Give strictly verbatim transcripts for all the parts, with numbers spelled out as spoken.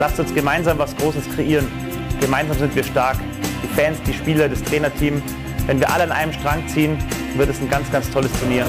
Lasst uns gemeinsam was Großes kreieren. Gemeinsam sind wir stark. Die Fans, die Spieler, das Trainerteam. Wenn wir alle an einem Strang ziehen, wird es ein ganz, ganz tolles Turnier.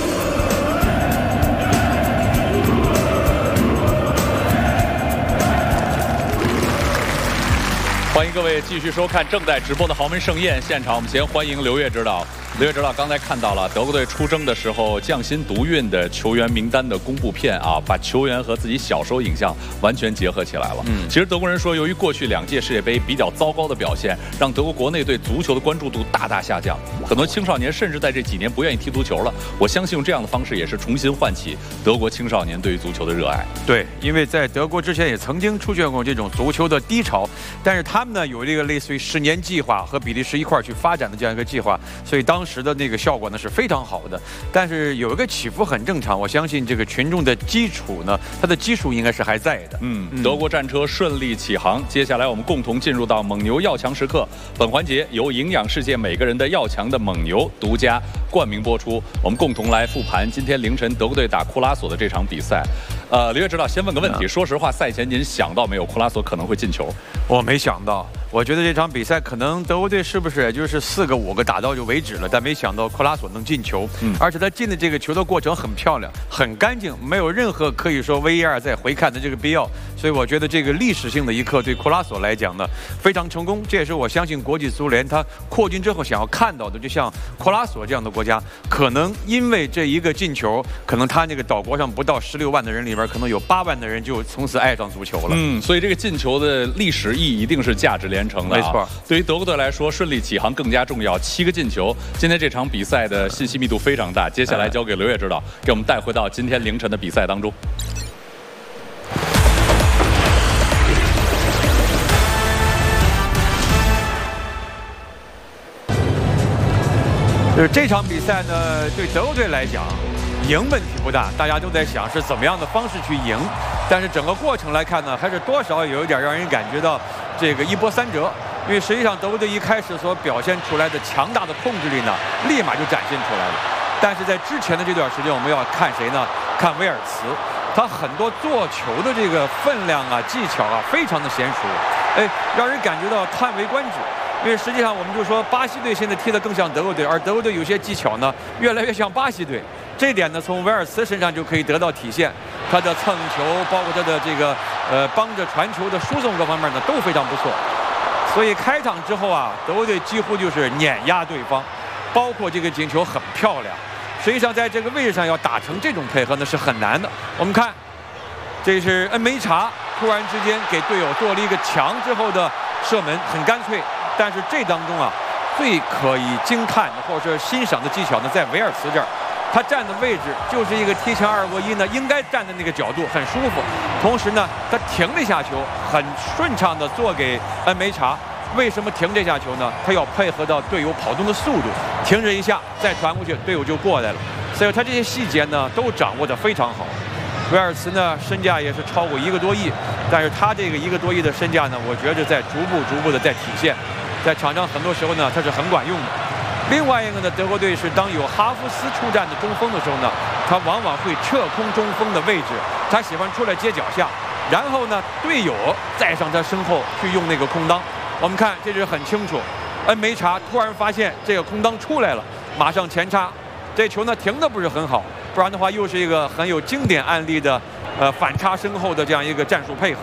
欢迎各位继续收看正在直播的豪门盛宴现场。我们先欢迎刘越指导。刘越指导刚才看到了德国队出征的时候匠心独运的球员名单的公布片啊，把球员和自己小时候影像完全结合起来了。嗯，其实德国人说，由于过去两届世界杯比较糟糕的表现，让德国国内对足球的关注度大大下降，很多青少年甚至在这几年不愿意踢足球了。我相信用这样的方式也是重新唤起德国青少年对于足球的热爱。 对，因为在德国之前也曾经出现过这种足球的低潮，但是他们呢有这个类似于十年计划和比利时一块去发展的这样一个计划，所以当时的那个效果呢是非常好的。但是有一个起伏很正常，我相信这个群众的基础呢，它的基础应该是还在的。 嗯，嗯德国战车顺利起航，接下来我们共同进入到蒙牛要强时刻。本环节由营养世界每个人的要强的蒙牛独家冠名播出，我们共同来复盘今天凌晨德国队打库拉索的这场比赛。呃，刘越指导先问个问题，说实话，赛前您想到没有库拉索可能会进球？ 我没想到。我觉得这场比赛可能德国队是不是也就是四个五个打到就为止了，但没想到库拉索能进球，嗯，而且他进的这个球的过程很漂亮，很干净，没有任何可以说 V A R 再回看的这个必要。所以我觉得这个历史性的一刻对库拉索来讲呢非常成功，这也是我相信国际足联他扩军之后想要看到的。就像库拉索这样的国家，可能因为这一个进球，可能他那个岛国上不到十六万的人里边，可能有八万的人就从此爱上足球了。嗯， 所以这个进球的历史意义一定是价值连城的、啊。 没错， 对于德国队来说，顺利起航更加重要。七个进球，今天这场比赛的信息密度非常大。接下来交给刘越指导，给我们带回到今天凌晨的比赛当中。 就是这场比赛呢，对德国队来讲，赢问题不大，大家都在想是怎么样的方式去赢。但是整个过程来看呢，还是多少有一点让人感觉到这个一波三折。因为实际上德国队一开始所表现出来的强大的控制力呢，立马就展现出来了。但是在之前的这段时间，我们要看谁呢？看威尔茨，他很多做球的这个分量啊、技巧啊，非常的娴熟，哎，让人感觉到叹为观止。因为实际上我们就说巴西队现在踢得更像德国队，而德国队有些技巧呢越来越像巴西队。这一点呢，从威尔茨身上就可以得到体现，他的蹭球，包括他的这个呃帮着传球的输送各方面呢都非常不错。所以开场之后啊，德国队几乎就是碾压对方，包括这个进球很漂亮。实际上在这个位置上要打成这种配合呢是很难的。我们看，这是恩梅查突然之间给队友做了一个墙之后的射门，很干脆。但是这当中啊，最可以惊叹的或者说欣赏的技巧呢，在维尔茨这儿，他站的位置就是一个踢墙二过一呢，应该站的那个角度很舒服。同时呢，他停了一下球，很顺畅的做给恩梅查。为什么停这下球呢？他要配合到队友跑动的速度，停这一下再传过去，队友就过来了。所以他这些细节呢，都掌握得非常好。维尔茨呢，身价也是超过一个多亿，但是他这个一个多亿的身价呢，我觉着在逐步逐步的在体现。在场上很多时候呢，他是很管用的。另外一个呢，德国队是当有哈弗斯出战的中锋的时候呢，他往往会撤空中锋的位置，他喜欢出来接脚下，然后呢，队友再上他身后去用那个空当。我们看这是很清楚，恩梅查突然发现这个空当出来了，马上前插，这球呢停的不是很好，不然的话又是一个很有经典案例的呃反插身后的这样一个战术配合。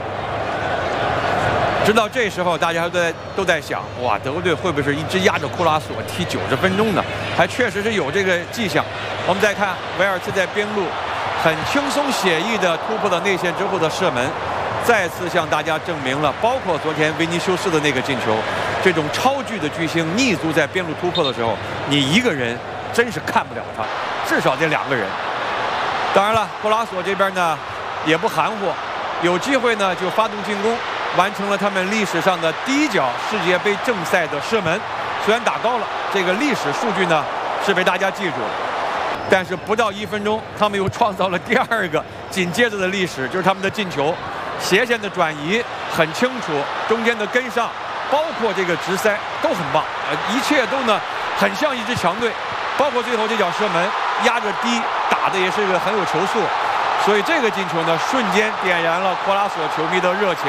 直到这时候，大家都在都在想，哇，德国队会不会是一直压着库拉索踢九十分钟呢？还确实是有这个迹象。我们再看维尔茨在边路很轻松写意的突破了内线之后的射门，再次向大家证明了，包括昨天维尼修斯的那个进球，这种超巨的巨星逆足在边路突破的时候，你一个人真是看不了他，至少得两个人。当然了，库拉索这边呢也不含糊，有机会呢就发动进攻。完成了他们历史上的第一脚世界杯正赛的射门，虽然打高了，这个历史数据呢是被大家记住了。但是不到一分钟，他们又创造了第二个紧接着的历史，就是他们的进球，斜线的转移很清楚，中间的跟上，包括这个直塞都很棒，呃，一切都呢很像一支强队。包括最后这脚射门压着低打的也是一个很有球速。 所以这个进球呢，瞬间点燃了科拉索球迷的热情。